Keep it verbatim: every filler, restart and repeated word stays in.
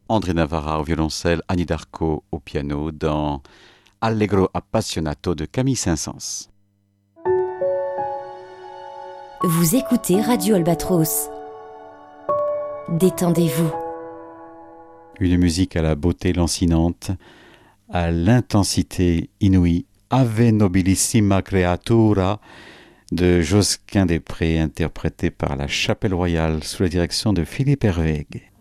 André Navarra au violoncelle, Annie Darko au piano dans Allegro appassionato de Camille Saint-Saëns. Vous écoutez Radio Albatros. Détendez-vous. Une musique à la beauté lancinante, à l'intensité inouïe, Ave Nobilissima Creatura de Josquin des Prés, interprété par la Chapelle Royale sous la direction de Philippe Hervégue.